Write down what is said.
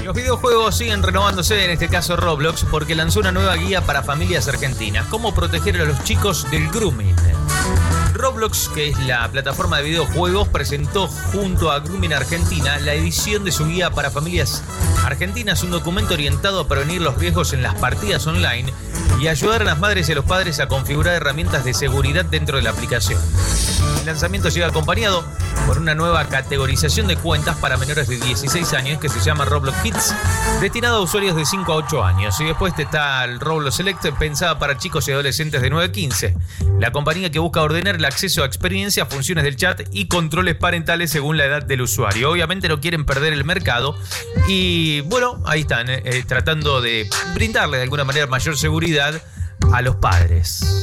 Los videojuegos siguen renovándose, en este caso Roblox, porque lanzó una nueva guía para familias argentinas. Cómo proteger a los chicos del grooming. Roblox, que es la plataforma de videojuegos, presentó junto a Grooming Argentina la edición de su guía para familias argentinas, un documento orientado a prevenir los riesgos en las partidas online y ayudar a las madres y a los padres a configurar herramientas de seguridad dentro de la aplicación. El lanzamiento llega acompañado por una nueva categorización de cuentas para menores de 16 años que se llama Roblox Kids, destinado a usuarios de 5 a 8 años. Y después está el Roblox Select, pensada para chicos y adolescentes de 9 a 15. La compañía que busca ordenar el acceso a experiencias, funciones del chat y controles parentales según la edad del usuario. Obviamente no quieren perder el mercado y bueno, ahí están tratando de brindarle de alguna manera mayor seguridad a los padres.